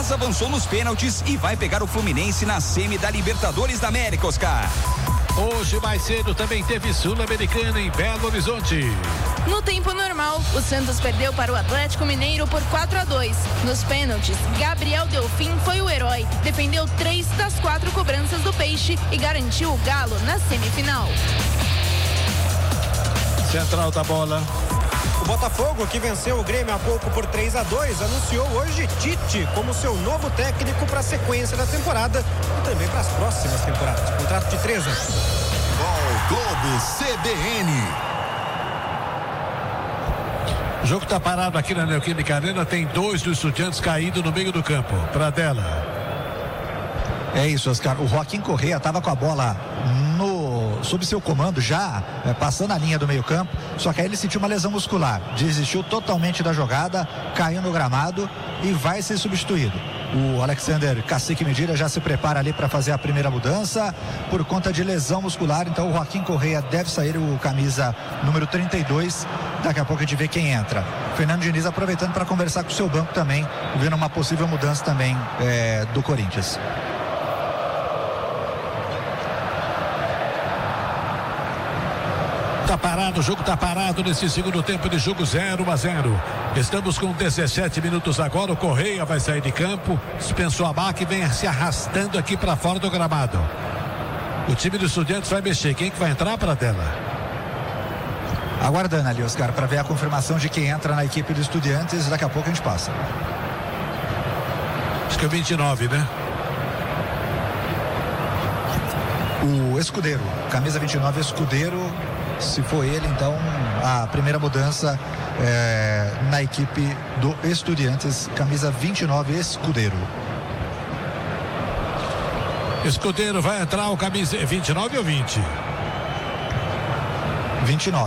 mas avançou nos pênaltis e vai pegar o Fluminense na semi da Libertadores da América, Oscar. Hoje mais cedo também teve Sul-Americana em Belo Horizonte. No tempo normal, o Santos perdeu para o Atlético Mineiro por 4-2. Nos pênaltis, Gabriel Delfim foi o herói, defendeu 3 das 4 cobranças do Peixe e garantiu o Galo na semifinal. Central da bola. O Botafogo, que venceu o Grêmio há pouco por 3-2, anunciou hoje Tite como seu novo técnico para a sequência da temporada e também para as próximas temporadas. Contrato de 3 anos. Globo CBN. O jogo está parado aqui na Neoquímica Arena. Tem 2 dos Estudiantes caídos no meio do campo. Pradella. É isso, Oscar. O Joaquim Correa estava com a bola sob seu comando já, passando a linha do meio campo, só que aí ele sentiu uma lesão muscular, desistiu totalmente da jogada, caiu no gramado e vai ser substituído. O Alexander Cacique Medina já se prepara ali para fazer a primeira mudança por conta de lesão muscular, então o Joaquim Correa deve sair, o camisa número 32, daqui a pouco a gente vê quem entra. Fernando Diniz aproveitando para conversar com o seu banco também, vendo uma possível mudança também do Corinthians. Tá parado, o jogo tá parado nesse segundo tempo de jogo, 0-0. Estamos com 17 minutos agora. O Correia vai sair de campo, dispensou a marca e vem se arrastando aqui para fora do gramado. O time do Estudiantes vai mexer. Quem que vai entrar, Pradella? Aguardando ali, Oscar, para ver a confirmação de quem entra na equipe do Estudiantes. Daqui a pouco a gente passa. Acho que é 29, né? O Escudeiro, camisa 29, Escudeiro. Se for ele, então a primeira mudança na equipe do Estudiantes, camisa 29, Escudeiro. Escudeiro vai entrar, o camisa 29 ou 20? 29.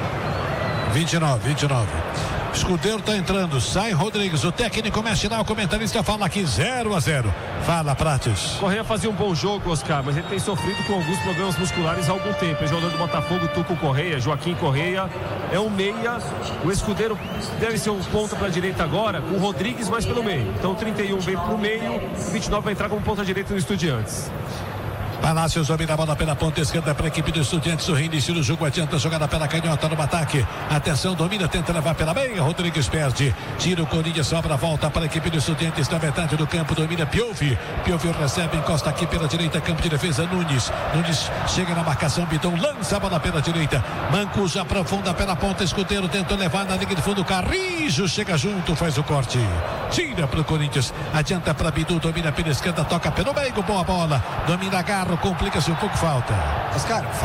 29. Escudeiro tá entrando, sai Rodrigues, o técnico mexe lá, o comentarista fala aqui 0-0. Fala, Prates. Correia fazia um bom jogo, Oscar, mas ele tem sofrido com alguns problemas musculares há algum tempo. O jogador do Botafogo, Tuco Correia, Joaquim Correia, é um meia. O Escudeiro deve ser um ponta para a direita agora, com o Rodrigues mais pelo meio. Então o 31 vem para o meio, o 29 vai entrar como ponta direita no Estudiantes. Palácios domina a bola pela ponta esquerda para a equipe do Estudiantes. O reinicio do jogo, adianta a jogada pela canhota no ataque. Atenção, domina, tenta levar pela meia. Rodrigues perde. Tira o Corinthians, sobra a volta para a equipe do Estudiantes na metade do campo. Domina Piovi. Piovi recebe, encosta aqui pela direita. Campo de defesa, Nunes. Nunes chega na marcação, Bidon lança a bola pela direita. Mancuso aprofunda pela ponta. Escudeiro tenta levar na linha de fundo. Carrijo chega junto, faz o corte. Tira para o Corinthians. Adianta para Bidu, domina pela esquerda, toca pelo meio. Boa bola. Domina Garro. Complica-se um pouco, falta. Oscar,